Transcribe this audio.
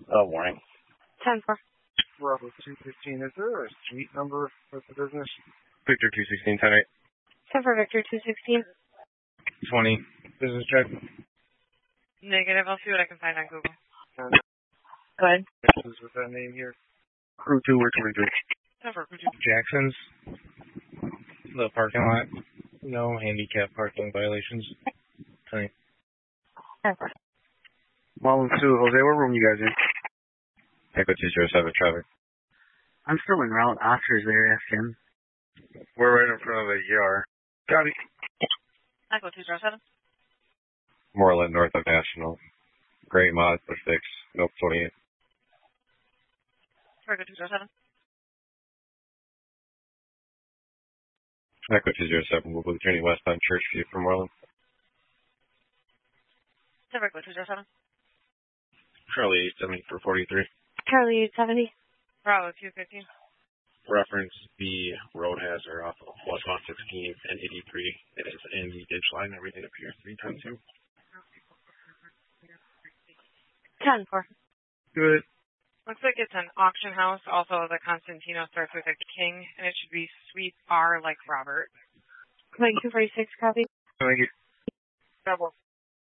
Oh, morning. 10-4. Bravo 215. Is there a suite number for the business? Victor 216, 10-8. 10 for Victor 216. 20. Business check. Negative. I'll see what I can find on Google. Go ahead. This is with that name here. Crew 2, we're 23. 10 for Crew 2. Jackson's. The parking lot. No handicap parking violations. 10-8. 10-4. Marlin 2, Jose, what room you guys in? Echo 207, traffic. I'm still en route. Oscar's there, ask him. We're right in front of the ER. Got it. Echo 207. Moreland, north of National. Gray mod for 6. Nope, 28. Echo 207. Echo 207, we'll be turning west on Churchview from Moreland. 10 for Echo 207. Charlie 870 for 43. Charlie 870. Bravo 215. Reference, the road hazard off of West 116th and 83. It is in the ditch line. Everything appears to be times 2. 10-4. Good. Looks like it's an auction house. Also, the Constantino starts with a king, and it should be Suite R like Robert. Mike 246, copy. Thank you. Double.